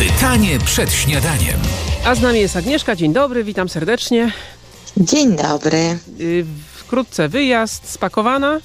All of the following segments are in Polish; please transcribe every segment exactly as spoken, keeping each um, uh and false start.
Pytanie przed śniadaniem. A z nami jest Agnieszka. Dzień dobry, witam serdecznie. Dzień dobry. Wkrótce wyjazd, spakowana?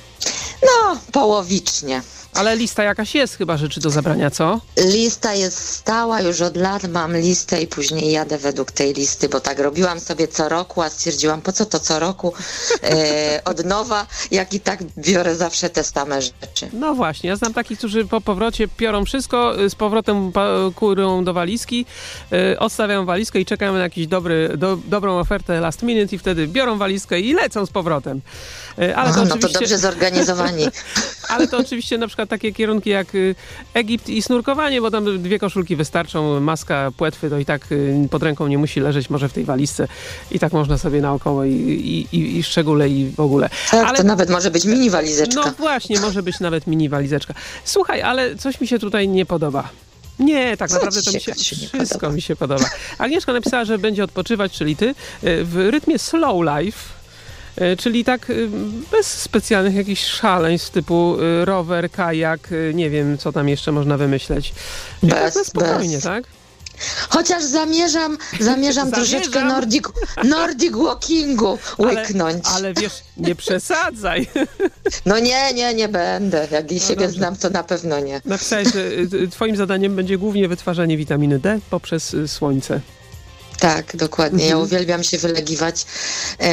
No, połowicznie. Ale lista jakaś jest chyba rzeczy do zabrania, co? Lista jest stała, już od lat mam listę i później jadę według tej listy, bo tak robiłam sobie co roku, a stwierdziłam, po co to co roku e, od nowa, jak i tak biorę zawsze te same rzeczy. No właśnie, ja znam takich, którzy po powrocie biorą wszystko, z powrotem kurują do walizki, e, odstawiają walizkę i czekają na jakiś dobry, do, dobrą ofertę last minute i wtedy biorą walizkę i lecą z powrotem. E, ale to o, oczywiście... No to dobrze zorganizowani. Ale to oczywiście na przykład takie kierunki jak Egipt i snurkowanie, bo tam dwie koszulki wystarczą, maska, płetwy to i tak pod ręką nie musi leżeć, może w tej walizce i tak można sobie naokoło i, i, i, i szczególe i w ogóle. Tak, ale to nawet może być mini walizeczka. No właśnie, może być nawet mini walizeczka. Słuchaj, ale coś mi się tutaj nie podoba. Nie, tak Co naprawdę to się mi się, nie wszystko podoba? mi się podoba. Agnieszka napisała, że będzie odpoczywać, czyli ty, w rytmie slow life. Czyli tak bez specjalnych jakichś szaleństw typu rower, kajak, nie wiem, co tam jeszcze można wymyśleć. Czyli Bez, tak spokojnie, bez. tak? Chociaż zamierzam, zamierzam troszeczkę Zamierzam. Nordic, Nordic walkingu łyknąć. Ale, ale wiesz, nie przesadzaj. No nie, nie, nie będę. Jak no siebie dobrze. znam, to na pewno nie. Napisałeś, że twoim zadaniem będzie głównie wytwarzanie witaminy D poprzez słońce. Tak, dokładnie. Mhm. Ja uwielbiam się wylegiwać, e,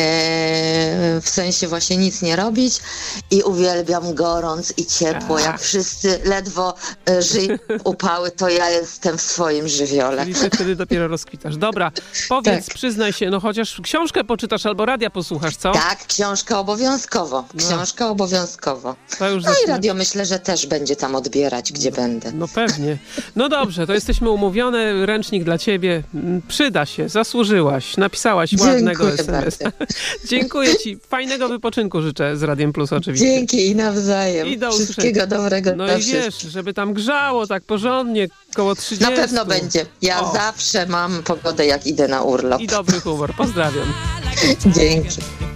w sensie właśnie nic nie robić i uwielbiam gorąc i ciepło. A. Jak wszyscy ledwo e, żyją upały, to ja jestem w swoim żywiole. Czyli ty wtedy dopiero rozkwitasz. Dobra, powiedz, Tak. przyznaj się, no chociaż książkę poczytasz albo radia posłuchasz, co? Tak, książka obowiązkowo. Książka obowiązkowo. To już No i zaczyna- radio myślę, że też będzie tam odbierać, gdzie będę. No pewnie. No dobrze, to jesteśmy umówione. Ręcznik dla ciebie. Przyda się. Zasłużyłaś. Napisałaś ładnego Dziękuję es em es a. bardzo. Dziękuję ci. Fajnego wypoczynku życzę z Radiem Plus oczywiście. Dzięki i nawzajem. I do Wszystkiego usłyszenia. dobrego No dla i wiesz, wszystkich. żeby tam grzało tak porządnie, koło trzydziestu. Na pewno będzie. Ja O. zawsze mam pogodę, jak idę na urlop. I dobry humor. Pozdrawiam. Dzięki.